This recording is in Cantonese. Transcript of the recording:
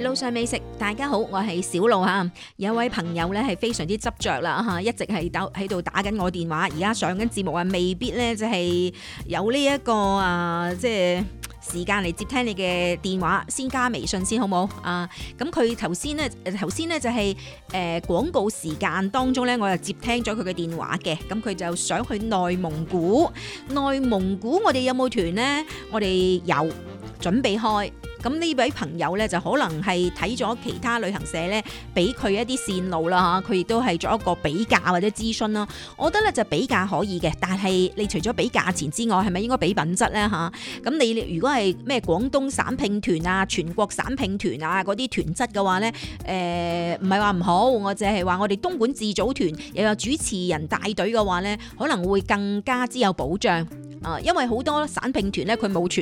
路上美食，大家好，我係小路嚇。有位朋友咧係非常之執着啦嚇，一直係喺度打緊我電話，而家上緊節目啊，未必咧就係有呢一個即係時間嚟接聽你嘅電話，先加微信先好冇啊？咁佢頭先咧就係廣告時間當中咧，我就接聽咗佢嘅電話嘅，咁佢就想去內蒙古。內蒙古我哋有冇團呢？我哋有準備開。咁呢位朋友咧就可能係睇咗其他旅行社咧，俾佢一啲線路啦嚇，佢亦都係做一個比價或者諮詢啦。我覺得咧就比價可以嘅，但係你除咗比價錢之外，係咪應該比品質咧嚇？咁你如果係咩廣東省拼團啊、全國省拼團啊嗰啲團質嘅話咧，唔係話唔好，我淨係話我哋東莞自組團又有主持人帶隊嘅話咧，可能會更加之有保障。因為好多省拼團咧，佢冇全